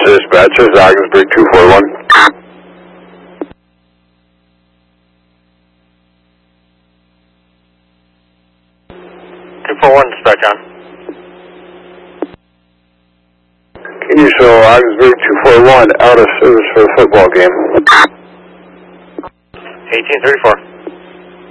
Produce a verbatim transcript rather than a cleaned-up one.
Dispatcher, Augsburg two four one. two four one, dispatch on. Can you show Augsburg two four one out of service for a football game? eighteen thirty-four.